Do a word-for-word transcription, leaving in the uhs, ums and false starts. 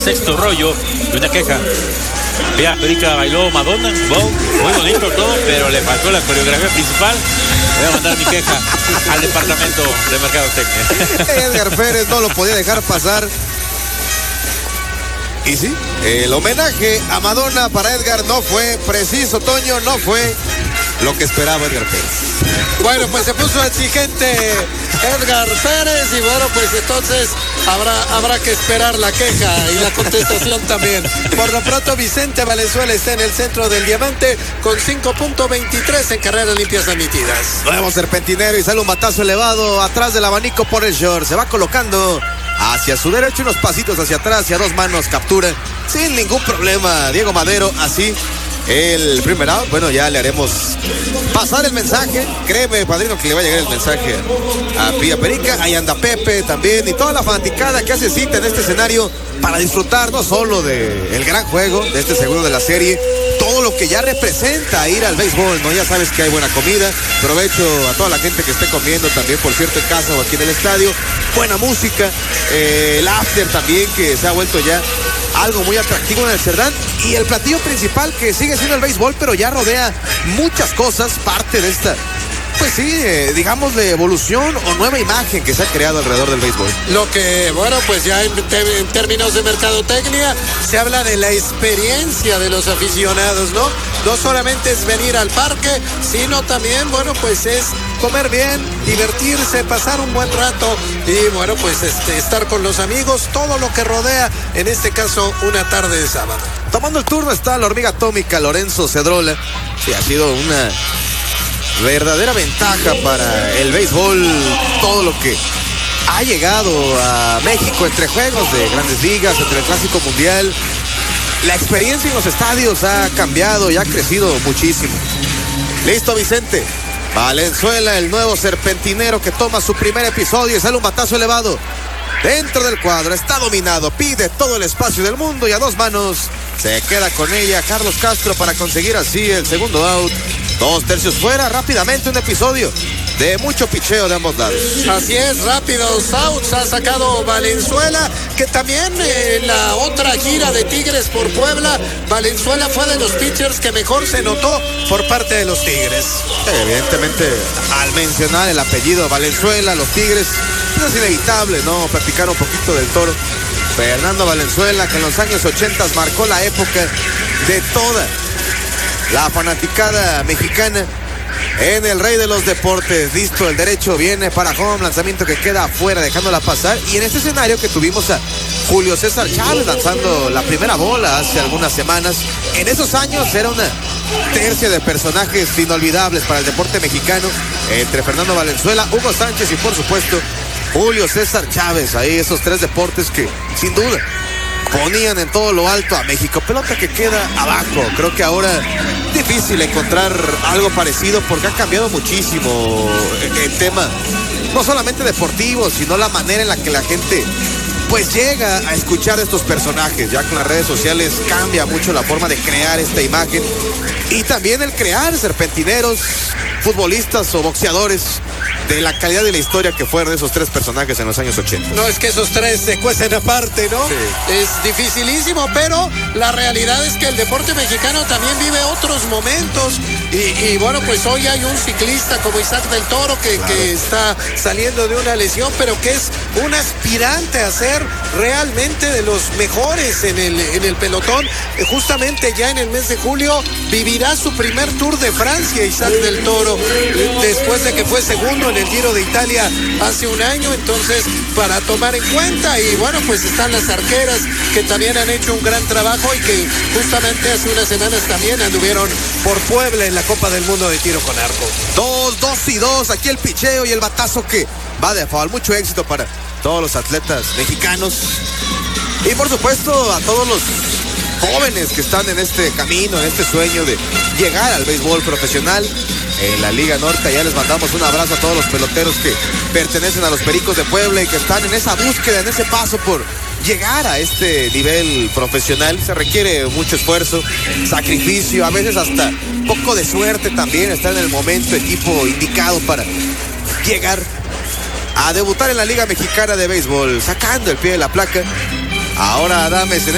Sexto rollo de una queja. Vea, Perica bailó Madonna, wow, muy bonito todo, pero le faltó la coreografía principal. Voy a mandar mi queja al departamento de mercadotecnia. Edgar Pérez no lo podía dejar pasar. Y sí, el homenaje a Madonna para Edgar no fue preciso, Toño, no fue lo que esperaba Edgar Pérez. Bueno, pues se puso exigente Edgar Pérez y bueno, pues entonces habrá, habrá que esperar la queja y la contestación también. Por lo pronto, Vicente Valenzuela está en el centro del diamante con cinco punto veintitrés en carreras limpias admitidas. Nuevo serpentinero y sale un batazo elevado atrás del abanico por el short. Se va colocando hacia su derecho, unos pasitos hacia atrás y a dos manos captura sin ningún problema Diego Madero. Así el primer out. Bueno, ya le haremos pasar el mensaje. Créeme, padrino, que le va a llegar el mensaje a Pía Perica. Ahí anda Pepe también y toda la fanaticada que hace cita en este escenario para disfrutar no solo del gran juego de este segundo de la serie, todo lo que ya representa ir al béisbol, ¿no? Ya sabes que hay buena comida. Aprovecho a toda la gente que esté comiendo también, por cierto, en casa o aquí en el estadio. Buena música, eh, el after también, que se ha vuelto ya algo muy atractivo en el Cerdán, y el platillo principal que sigue siendo el béisbol, pero ya rodea muchas cosas, parte de esta, pues sí, eh, digamos, de evolución o nueva imagen que se ha creado alrededor del béisbol. Lo que, bueno, pues ya en, te, en términos de mercadotecnia se habla de la experiencia de los aficionados, ¿no? No solamente es venir al parque, sino también, bueno, pues es comer bien, divertirse, pasar un buen rato y, bueno, pues este, estar con los amigos, todo lo que rodea, en este caso, una tarde de sábado. Tomando el turno está la hormiga atómica Lorenzo Cedrola. Sí, ha sido una verdadera ventaja para el béisbol, todo lo que ha llegado a México entre juegos de grandes ligas, entre el Clásico Mundial. La experiencia en los estadios ha cambiado y ha crecido muchísimo. Listo, Vicente Valenzuela, el nuevo serpentinero que toma su primer episodio y sale un batazo elevado dentro del cuadro. Está dominado, pide todo el espacio del mundo y a dos manos se queda con ella Carlos Castro para conseguir así el segundo out. Dos tercios fuera, rápidamente un episodio de mucho picheo de ambos lados. Así es, rápidos outs ha sacado Valenzuela, que también en la otra gira de Tigres por Puebla, Valenzuela fue de los pitchers que mejor se notó por parte de los Tigres. Evidentemente, al mencionar el apellido Valenzuela, los Tigres, es inevitable, ¿no? Platicar un poquito del Toro. Fernando Valenzuela, que en los años ochenta marcó la época de toda la fanaticada mexicana en el rey de los deportes. Listo, el derecho viene para home, lanzamiento que queda afuera, dejándola pasar. Y en este escenario que tuvimos a Julio César Chávez lanzando la primera bola hace algunas semanas. En esos años era una tercia de personajes inolvidables para el deporte mexicano, entre Fernando Valenzuela, Hugo Sánchez y por supuesto Julio César Chávez. Ahí esos tres deportes que sin duda ponían en todo lo alto a México. Pelota que queda abajo. Creo que ahora difícil encontrar algo parecido porque ha cambiado muchísimo el tema, no solamente deportivo, sino la manera en la que la gente pues llega a escuchar a estos personajes. Ya con las redes sociales cambia mucho la forma de crear esta imagen y también el crear serpentineros, futbolistas o boxeadores de la calidad de la historia que fueron esos tres personajes en los años ochenta. No es que esos tres se cuecen aparte, ¿no? Sí. Es dificilísimo, pero la realidad es que el deporte mexicano también vive otros momentos y, y bueno, pues hoy hay un ciclista como Isaac del Toro que, claro, que está saliendo de una lesión, pero que es un aspirante a ser realmente de los mejores en el, en el pelotón. Justamente ya en el mes de julio vivirá su primer Tour de Francia, Isaac del Toro, después de que fue segundo en el Giro de Italia hace un año. Entonces, para tomar en cuenta, y bueno, pues están las arqueras que también han hecho un gran trabajo y que justamente hace unas semanas también anduvieron por Puebla en la Copa del Mundo de tiro con arco. Dos, dos y dos, aquí el picheo y el batazo que va de foul. Mucho éxito para todos los atletas mexicanos y por supuesto a todos los jóvenes que están en este camino, en este sueño de llegar al béisbol profesional en la Liga Norte. Ya les mandamos un abrazo a todos los peloteros que pertenecen a los Pericos de Puebla y que están en esa búsqueda, en ese paso por llegar a este nivel profesional. Se requiere mucho esfuerzo, sacrificio, a veces hasta un poco de suerte también, estar en el momento, equipo indicado para llegar a debutar en la Liga Mexicana de Béisbol, sacando el pie de la placa. Ahora Adames en